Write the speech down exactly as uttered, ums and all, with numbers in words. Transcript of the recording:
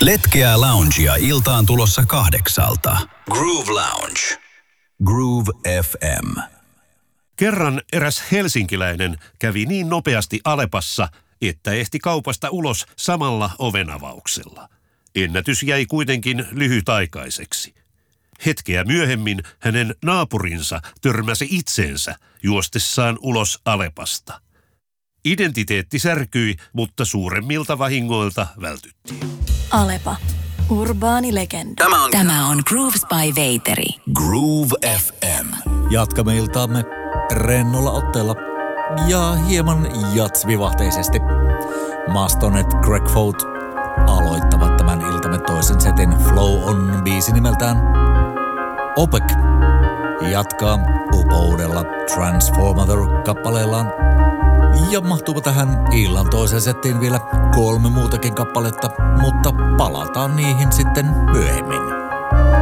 Letkeää loungea iltaan tulossa kahdeksalta. Groove Lounge. Groove F M. Kerran eräs helsinkiläinen kävi niin nopeasti Alepassa, että ehti kaupasta ulos samalla ovenavauksella. Ennätys jäi kuitenkin lyhytaikaiseksi. Hetkeä myöhemmin hänen naapurinsa törmäsi itseensä juostessaan ulos Alepasta. Identiteetti särkyi, mutta suuremmilta vahingoilta vältyttiin. Alepa. Urbaani legenda. Tämä on, Tämä on Grooves by Veiteri. Groove F M. Jatkamme iltaamme rennolla otteella ja hieman jatsvivahteisesti. Mastonet Greg Fout aloittavat tämän iltamme toisen setin. Flow on biisi nimeltään. Opec jatkaa upoudella Transformator-kappaleellaan. Ja mahtuupa tähän illan toiseen settiin vielä kolme muutakin kappaletta, mutta palataan niihin sitten myöhemmin.